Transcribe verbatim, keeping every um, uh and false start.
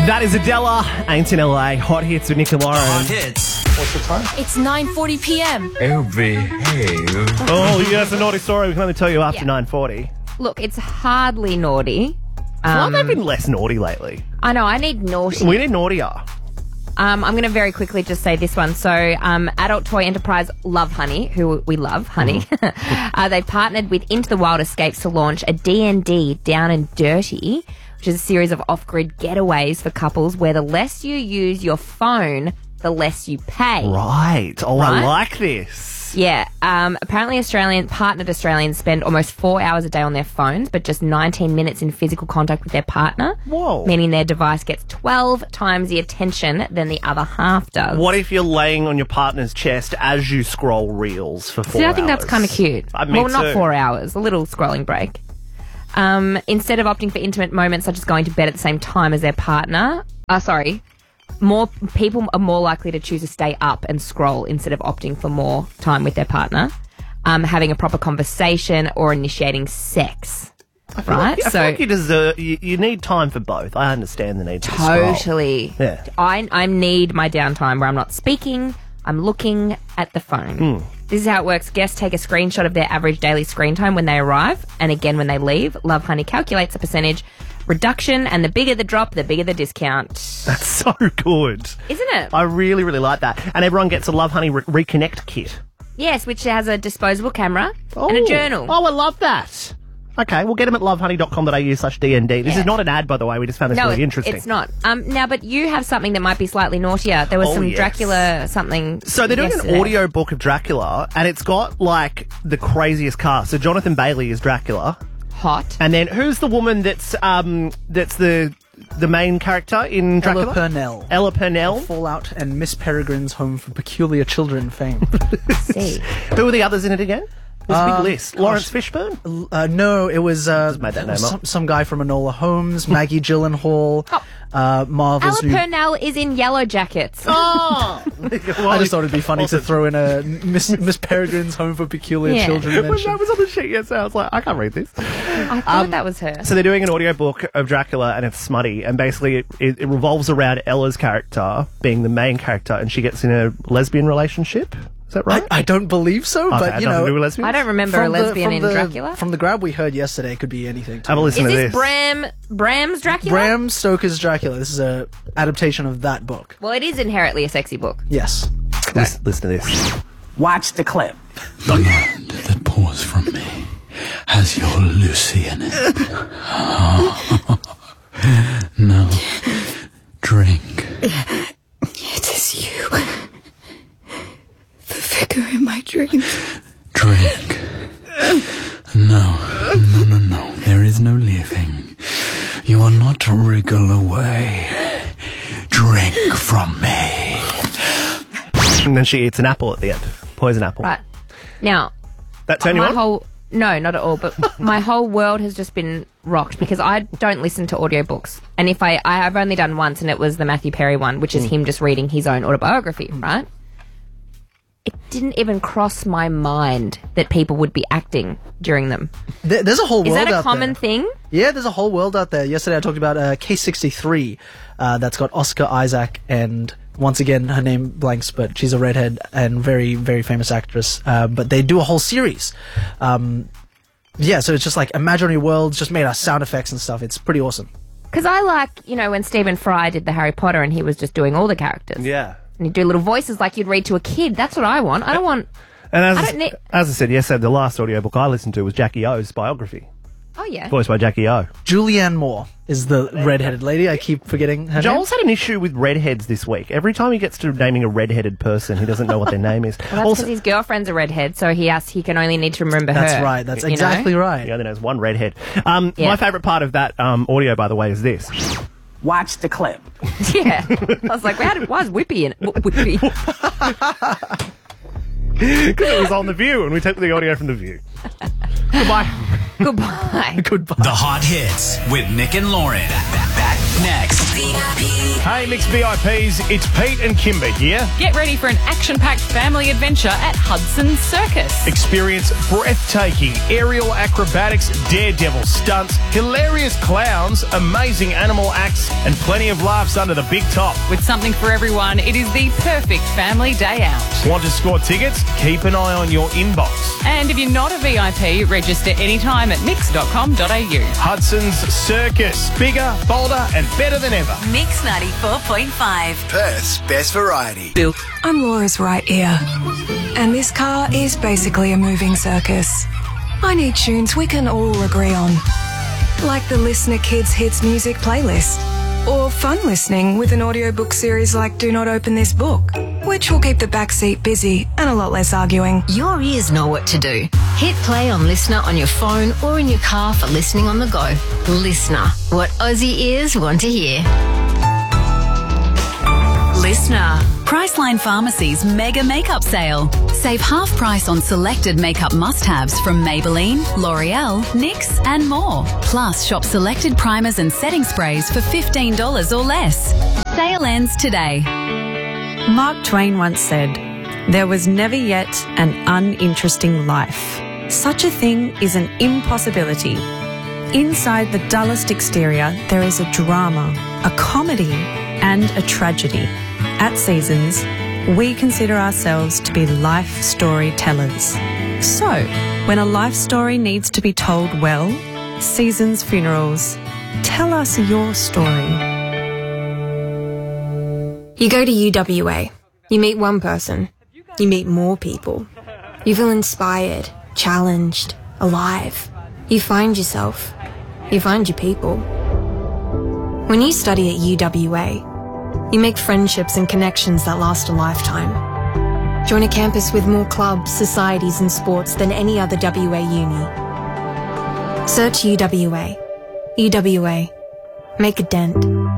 That is Adela, Ain't in L A, Hot Hits with Nick and Lauren. Hot Hits. What's the time? It's nine forty p.m. Oh, behave. Oh, yeah, that's a naughty story. We can only tell you after Yeah. nine forty. Look, it's hardly naughty. Well, Um, they've been less naughty lately. I know, I need naughty. We need naughtier. Um, I'm going to very quickly just say this one. So, um, Adult Toy Enterprise Love Honey, who we love, Honey, uh, they've partnered with Into the Wild Escapes to launch a D and D Down and Dirty, which is a series of off-grid getaways for couples where the less you use your phone, the less you pay. Right. Oh, Right? I like this. Yeah. Um, apparently, Australian partnered Australians spend almost four hours a day on their phones, but just nineteen minutes in physical contact with their partner. Whoa. Meaning their device gets twelve times the attention than the other half does. What if you're laying on your partner's chest as you scroll reels for four See, I think hours? that's kind of cute. Uh, me well, not too. four hours. A little scrolling break. Um, instead of opting for intimate moments such as going to bed at the same time as their partner, uh, sorry, more people are more likely to choose to stay up and scroll instead of opting for more time with their partner, um, having a proper conversation or initiating sex. I feel Right? Like, I so feel like you deserve. You, you need time for both. I understand the need to scroll. totally. Yeah. I I need my downtime where I'm not speaking, I'm looking at the phone. Hmm. This is how it works. Guests take a screenshot of their average daily screen time when they arrive and again when they leave. Love Honey calculates the percentage reduction, and the bigger the drop, the bigger the discount. That's so good. Isn't it? I really, really like that. And everyone gets a Love Honey Re- Reconnect kit. Yes, which has a disposable camera and a journal. Oh, I love that. Okay, we'll get them at lovehoney.com.au slash DND. This Yeah. is not an ad, by the way. We just found this No, really it- interesting. it's not. Um, now, but you have something that might be slightly naughtier. There was Oh, some yes. Dracula something. So they're doing yesterday. an audio book of Dracula, and it's got, like, the craziest cast. So Jonathan Bailey is Dracula. Hot. And then who's the woman that's um that's the the main character in Dracula? Ella Purnell. Ella Purnell. Fallout and Miss Peregrine's Home for Peculiar Children fame. See. Who are the others in it again? There's a big Um, list. Lawrence Fishburne? Uh, no, it was, uh, made that it was name some, up. some guy from Enola Holmes, Maggie Gyllenhaal, Oh. uh, Marvel's Ella new... Purnell is in Yellow Jackets. Oh! I just thought it'd be funny to throw in a Miss, Miss Peregrine's Home for Peculiar Yeah. Children When mention. that was on the sheet yesterday, I was like, I can't read this. I thought that was her. So they're doing an audio book of Dracula, and it's smutty, and basically it, it, it revolves around Ella's character being the main character, and she gets in a lesbian relationship. Is that right? I, I don't believe so, Okay, but you nothing to do know... with lesbians? I don't remember a from the- lesbian from in the- Dracula. From the grab we heard yesterday, it could be anything. Have a listen Is to this this. Bram Bram's Dracula? Bram Stoker's Dracula. This is a adaptation of that book. Well, it is inherently a sexy book. Yes. Listen, listen to this. Watch the clip. The land that pours from me has your Lucy in it. Now, drink. It is you. The figure in my dreams. Drink. No, no, no, no. There is no leaving. You are not to wriggle away. Drink from me. And then she eats an apple at the end. Poison apple. Right. Now, That turn you my on? whole... No, not at all. But my whole world has just been rocked because I don't listen to audiobooks. And if I... I have only done once, and it was the Matthew Perry one, which is Hmm. him just reading his own autobiography, right? It didn't even cross my mind that people would be acting during them. There, there's a whole Is world that a out common there. thing? Yeah, there's a whole world out there. Yesterday I talked about uh, Case sixty-three uh, that's got Oscar Isaac, and once again her name blanks, but she's a redhead and very, very famous actress. Uh, but they do a whole series. Um, yeah, so it's just like imaginary worlds, just made out of sound effects and stuff. It's pretty awesome. Because I like, you know, when Stephen Fry did the Harry Potter and he was just doing all the characters. Yeah. And he'd do little voices like you'd read to a kid. That's what I want. I don't want... And as I I, don't need- as I said yesterday, the last audiobook I listened to was Jackie O's biography, Oh, yeah. voiced by Jackie O. Julianne Moore is the redheaded lady. I keep forgetting her Joel's name. had an issue with redheads this week. Every time he gets to naming a redheaded person, he doesn't know what their name is. Well, that's because his girlfriend's a redhead, so he has, he can only need to remember her. That's right. That's you know? exactly right. he only knows one redhead. Um, Yeah. My favourite part of that um, audio, by the way, is this. Watch the clip. Yeah. I was like, how did, why is Whippy in it? Wh- Whippy. Because it was on The View, and we took the audio from The View. Goodbye. Goodbye. Goodbye. The Hot Hits with Nick and Lauren. Back next. Hey, Mixed V I Ps, it's Pete and Kimber here. Get ready for an action-packed family adventure at Hudson Circus. Experience breathtaking aerial acrobatics, daredevil stunts, hilarious clowns, amazing animal acts, and plenty of laughs under the big top. With something for everyone, it is the perfect family day out. Want to score tickets? Keep an eye on your inbox. And if you're not a V I P, register anytime at mix dot com dot a u. Hudson's Circus. Bigger, bolder, and better than ever. Mix ninety-four point five. Perth's best variety. Bill. I'm Laura's right ear. And this car is basically a moving circus. I need tunes we can all agree on. Like the Listener Kids Hits Music playlist. Or fun listening with an audiobook series like Do Not Open This Book, which will keep the backseat busy and a lot less arguing. Your ears know what to do. Hit play on Listener on your phone or in your car for listening on the go. Listener, what Aussie ears want to hear. Listener. Priceline Pharmacy's mega makeup sale. Save half price on selected makeup must-haves from Maybelline, L'Oreal, N Y X and more. Plus, shop selected primers and setting sprays for fifteen dollars or less. Sale ends today. Mark Twain once said, "There was never yet an uninteresting life. Such a thing is an impossibility. Inside the dullest exterior, there is a drama, a comedy, and a tragedy. At Seasons, we consider ourselves to be life storytellers. So, when a life story needs to be told well, Seasons Funerals, tell us your story." You go to U W A. You meet one person. You meet more people. You feel inspired, challenged, alive. You find yourself. You find your people. When you study at U W A, you make friendships and connections that last a lifetime. Join a campus with more clubs, societies and sports than any other W A uni. Search U W A. U W A. Make a dent.